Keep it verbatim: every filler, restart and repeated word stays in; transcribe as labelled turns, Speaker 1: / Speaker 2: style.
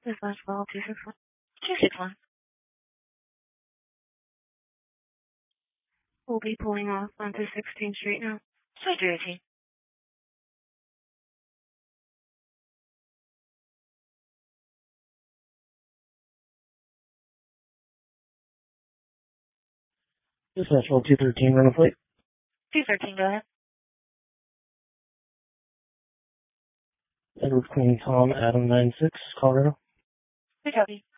Speaker 1: This last call, two six one. two six one. We'll be pulling off onto sixteenth Street now. Sweet Jersey.
Speaker 2: This is National two thirteen, run a plate.
Speaker 1: two thirteen, go ahead.
Speaker 2: Edward Queen Tom Adam nine six, Colorado.
Speaker 1: Good copy.